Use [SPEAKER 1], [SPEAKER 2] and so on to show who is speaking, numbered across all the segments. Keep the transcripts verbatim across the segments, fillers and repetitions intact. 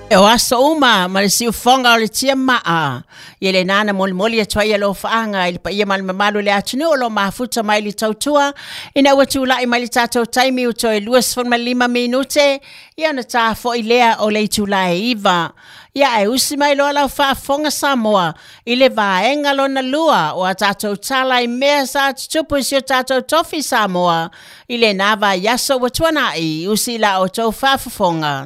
[SPEAKER 1] E o aso uma, ma le siu fonga o le tia maa. Ia le nana moli moli a toia lo faanga, ili pa ia mal mamalu le atunu o lo mafuta mai li tautua. Ina ua tula i mai li tatou taimi u toi luas fon ma lima minute. Ia na taa fo i lea o le tula e iwa. Ia e usi mai lo lau faa fonga Samoa. Ile vaenga lo na lua o a tatou tala i mea sa tutupu si o tatou tofi Samoa. Ile nava yaso watuana i usi la o tau faa fonga.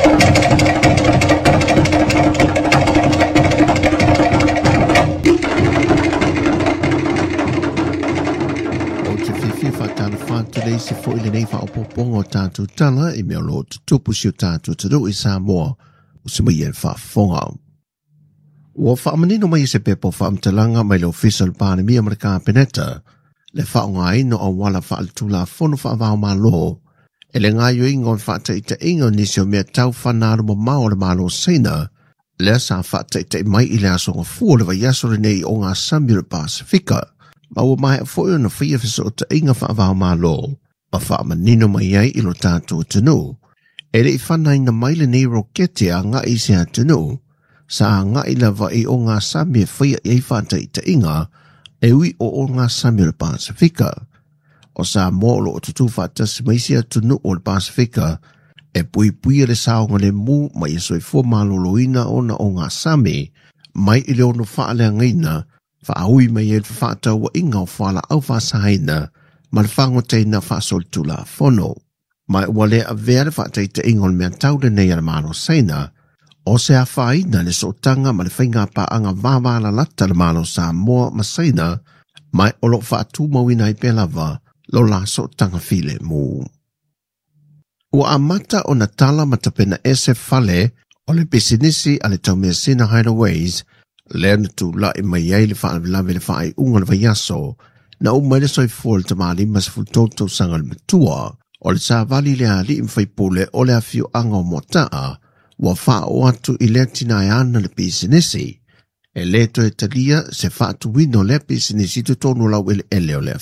[SPEAKER 2] Today se foi le nei fa o popongo tatu tala i mea lo tutupu si o tatu tadu i Samoa o se mai e fa fonga. Ua fa amanino mai se pepo fa amtalanga mai le official pane mi Amerika peneta le fa o ngai no o wala fa altula fono fa avao malo e le ngai o ingon fa ta ita ingo nisi o mea tau whanaro mo mao le malo seina le sa fa ta ita mai i le aso ngā fua le vai aso le nei o ngā Samira Pasifika. Ma ua mai a fwoi ona whia fiso o ta inga wha avao malo, ma wha manino mai ai ilo tātou tunu. E rei whanai na maile nei rokete a ngā i se a tunu, sa a ngā i lawa i o ngā Samia whia i ei whata i ta inga, e ui o o ngā Samira Pasifika. O sa mōlo o tutu whata si maisi a tunu o le Pasifika, e pui pui le saonga le mu mai e soi fua maloloina ona o ngā Sami, mai i leo no wha alea ngaina, Whaaui mai e whaatau wa inga o whala au whasahaina, ma le whango teina whasoltula fono. Mai wale a vere whaatei te ingol mea taude nei ala maro seina, o se a whaina le sotanga ma le whainga pa anga wawala lata le maro sa moa ma seina, mai olo whaatu mawina i pelava, lo la sotanga file mu. Ua amata o na tala matapena ese fale, o le bisinisi ale tau mea sina hideaways, Lena tu la i mai ai le wha lave le wha i unga le vaiaso, na o mai le soi fuol ta maali mas futoto sanga le matua, o le sa vali le a li im fai pule o le a fiu anga o motaa, wa wha o atu i le tina e ana le pisinisi, e le to e talia se wha tu wino le pisinisi tu tonu lau ele ele o le